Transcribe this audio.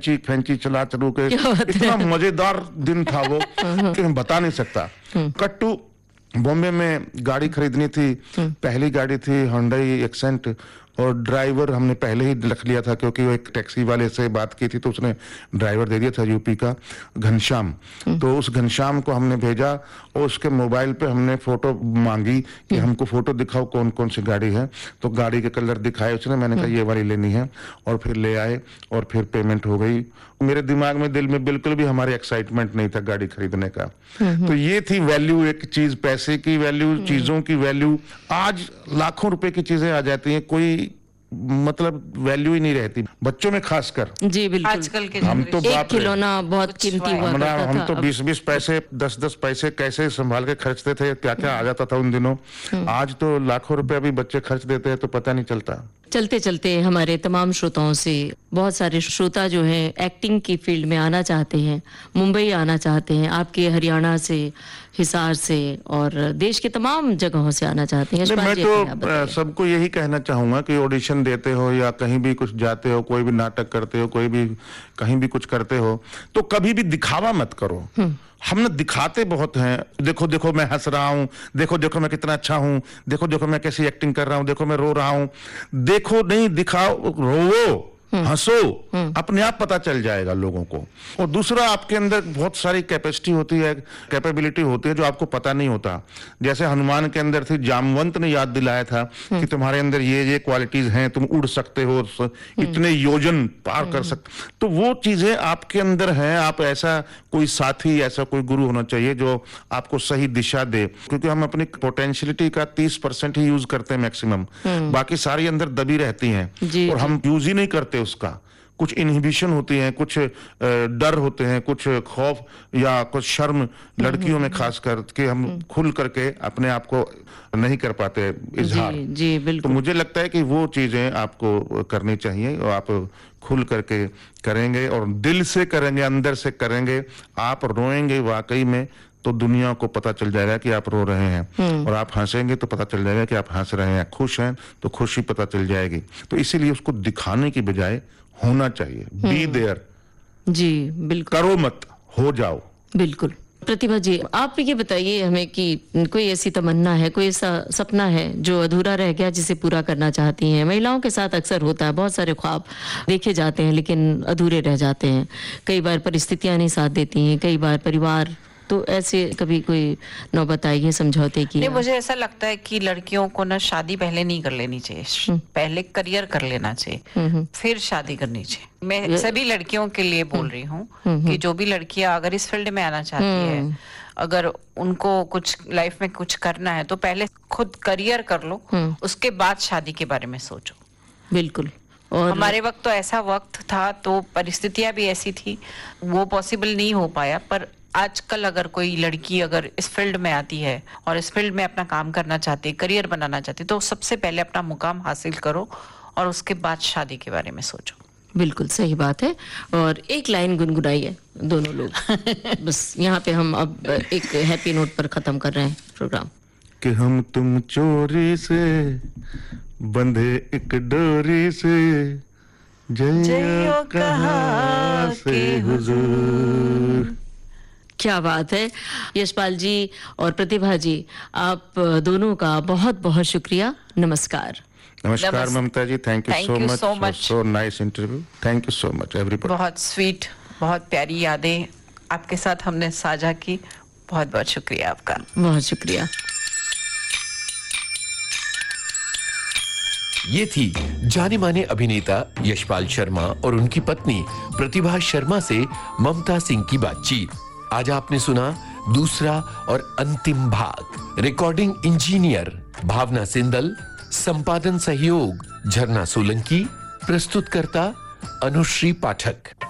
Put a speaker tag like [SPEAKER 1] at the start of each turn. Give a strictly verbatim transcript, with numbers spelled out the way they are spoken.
[SPEAKER 1] कैंची फैंची चला चलू के इतना मजेदार दिन था वो कि मैं बता नहीं सकता। कट्टू बॉम्बे में गाड़ी खरीदनी थी, पहली गाड़ी थी हुंडई एक्सेंट, और ड्राइवर हमने पहले ही रख लिया था क्योंकि वो एक टैक्सी वाले से बात की थी तो उसने ड्राइवर दे दिया था, यूपी का घनश्याम। तो उस घनश्याम को हमने भेजा और उसके मोबाइल पे हमने फोटो मांगी कि हमको फोटो दिखाओ कौन कौन सी गाड़ी है। तो गाड़ी के कलर दिखाए उसने, मैंने कहा ये वाली लेनी है, और फिर ले आए और फिर पेमेंट हो गई। मेरे दिमाग में दिल में बिल्कुल भी हमारे एक्साइटमेंट नहीं था गाड़ी खरीदने का। तो ये थी वैल्यू, एक चीज पैसे की वैल्यू, चीजों की वैल्यू। आज लाखों रुपए की चीजें आ जाती हैं, कोई मतलब वैल्यू ही नहीं रहती, बच्चों में खासकर।
[SPEAKER 2] जी बिल्कुल।
[SPEAKER 3] आजकल के
[SPEAKER 1] हम तो
[SPEAKER 2] एक खिलौना बहुत कीमती हुआ करता था।
[SPEAKER 1] हम तो बीस बीस पैसे दस दस पैसे कैसे संभाल के खर्चते थे, क्या क्या आ जाता था उन दिनों। आज तो लाखों रुपए भी बच्चे खर्च देते हैं तो पता नहीं चलता।
[SPEAKER 2] चलते चलते हमारे तमाम श्रोताओं से, बहुत सारे श्रोता जो हैं एक्टिंग की फील्ड में आना चाहते हैं, मुंबई आना चाहते हैं, आपके हरियाणा से, हिसार से और देश के तमाम जगहों से आना चाहते हैं।
[SPEAKER 1] मैं तो सबको यही कहना चाहूंगा कि ऑडिशन देते हो या कहीं भी कुछ जाते हो, कोई भी नाटक करते हो, कोई भी कहीं भी कुछ करते हो, तो कभी भी दिखावा मत करो। हम ना दिखाते बहुत हैं, देखो देखो मैं हंस रहा हूं, देखो देखो मैं कितना अच्छा हूं, देखो देखो मैं कैसी एक्टिंग कर रहा हूं, देखो मैं रो रहा हूं। देखो नहीं, दिखाओ, रोवो, हंसो, अपने आप पता चल जाएगा लोगों को। और दूसरा, आपके अंदर बहुत सारी कैपेसिटी होती है, कैपेबिलिटी होती है जो आपको पता नहीं होता। जैसे हनुमान के अंदर थी, जामवंत ने याद दिलाया था कि तुम्हारे अंदर ये ये क्वालिटीज हैं, तुम उड़ सकते हो, इतने योजन पार कर सकते, तो वो चीजें आपके अंदर हैं। आप ऐसा कोई साथी, ऐसा कोई गुरु होना चाहिए जो आपको सही दिशा दे, क्योंकि हम अपनी पोटेंशियलिटी का तीस परसेंट ही यूज करते हैं मैक्सिमम, बाकी सारी अंदर दबी रहती हैं और हम यूज ही नहीं करते उसका। कुछ इनहिबिशन होती है, कुछ डर होते हैं, कुछ खौफ या कुछ शर्म, लड़कियों में खास करके हम खुल करके अपने आप को नहीं कर पाते इजहार।
[SPEAKER 2] जी, जी बिल्कुल।
[SPEAKER 1] तो मुझे लगता है कि वो चीजें आपको करनी चाहिए और आप खुल करके करेंगे और दिल से करेंगे, अंदर से करेंगे, आप रोएंगे वाकई में तो दुनिया को पता चल जाएगा कि आप रो रहे हैं, और आप हंसेंगे तो पता चल जाएगा कि आप हंस रहे हैं, खुश हैं तो खुशी पता चल जाएगी। तो इसीलिए उसको दिखाने की बजाय होना चाहिए, बी देयर।
[SPEAKER 2] जी बिल्कुल।
[SPEAKER 1] करो मत, हो जाओ।
[SPEAKER 2] बिल्कुल। प्रतिभा जी, आप ये बताइए हमें कि कोई ऐसी तमन्ना है, कोई ऐसा सपना है जो अधूरा रह गया जिसे पूरा करना चाहती हैं? महिलाओं के साथ अक्सर होता है, बहुत सारे ख्वाब देखे जाते हैं लेकिन अधूरे रह जाते हैं। कई बार परिस्थितियां नहीं साथ देती हैं, कई बार परिवार, तो ऐसे कभी कोई नौबत आई है समझौते की?
[SPEAKER 3] नहीं, मुझे ऐसा लगता है कि लड़कियों को ना शादी पहले नहीं कर लेनी चाहिए, पहले करियर कर लेना चाहिए, फिर शादी करनी चाहिए। मैं सभी लड़कियों के लिए बोल रही हूँ कि जो भी लड़कियां अगर इस फील्ड में आना चाहती है, अगर उनको कुछ लाइफ में कुछ करना है तो पहले खुद करियर कर लो, उसके बाद शादी के बारे में सोचो।
[SPEAKER 2] बिल्कुल। और
[SPEAKER 3] हमारे वक्त तो ऐसा वक्त था, तो परिस्थितियां भी ऐसी थी, वो पॉसिबल नहीं हो पाया। पर आजकल अगर कोई लड़की अगर इस फील्ड में आती है और इस फील्ड में अपना काम करना चाहती है, करियर बनाना चाहती है, तो सबसे पहले अपना मुकाम हासिल करो और उसके बाद शादी के बारे में सोचो।
[SPEAKER 2] बिल्कुल सही बात है। और एक लाइन गुनगुनाइए दोनों लोग। बस यहाँ पे हम अब एक हैप्पी नोट पर खत्म कर रहे हैं प्रोग्राम।
[SPEAKER 1] कि हम तुम चोरी से बंधे एक डोरी से, जइयो कहाँ से हुजूर।
[SPEAKER 2] क्या बात है यशपाल जी और प्रतिभा जी, आप दोनों का बहुत बहुत शुक्रिया। नमस्कार।
[SPEAKER 1] नमस्कार ममता जी, thank you so much, so nice interview, thank you so much everybody.
[SPEAKER 3] बहुत स्वीट, बहुत प्यारी यादें आपके साथ हमने साझा की, बहुत बहुत शुक्रिया आपका।
[SPEAKER 2] बहुत शुक्रिया।
[SPEAKER 4] ये थी जाने माने अभिनेता यशपाल शर्मा और उनकी पत्नी प्रतिभा शर्मा से ममता सिंह की बातचीत। आज आपने सुना दूसरा और अंतिम भाग। रिकॉर्डिंग इंजीनियर भावना सिंदल, संपादन सहयोग झरना सोलंकी, प्रस्तुतकर्ता अनुश्री पाठक।